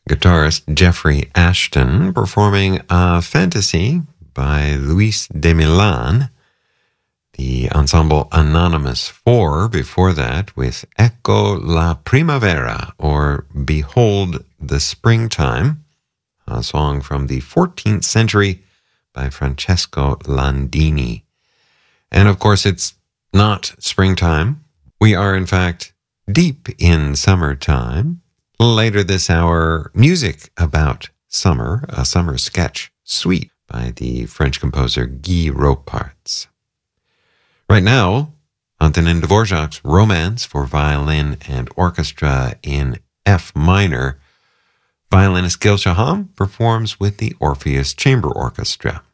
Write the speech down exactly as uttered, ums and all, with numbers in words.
guitarist Jeffrey Ashton performing a fantasy by Luis de Milan. The ensemble Anonymous Four before that with Ecco la Primavera, or Behold the Springtime, a song from the fourteenth century by Francesco Landini. And of course, it's not springtime. We are, in fact, deep in summertime. Later this hour, music about summer, a summer sketch suite by the French composer Guy Roparts. Right now, Antonin Dvorak's Romance for Violin and Orchestra in F minor. Violinist Gil Shaham performs with the Orpheus Chamber Orchestra.